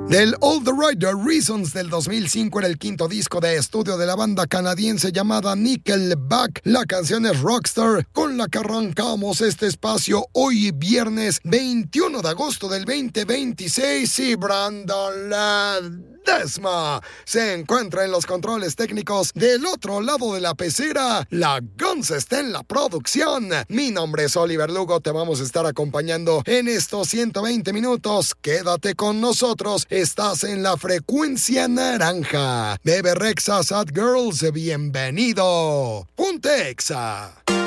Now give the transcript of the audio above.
Del All the Right Reasons del 2005 era el quinto disco de estudio de la banda canadiense llamada Nickelback. La canción es Rockstar, con la que arrancamos este espacio hoy viernes 21 de agosto del 2026 y Brandon Ledesma se encuentra en los controles técnicos del otro lado de la pecera. La Guns está en la producción. Mi nombre es Oliver Lugo, te vamos a estar acompañando en estos 120 minutos. Quédate con nosotros. Estás en la frecuencia naranja. Bebe Rexha, Sad Girls, bienvenido. Ponte Exa.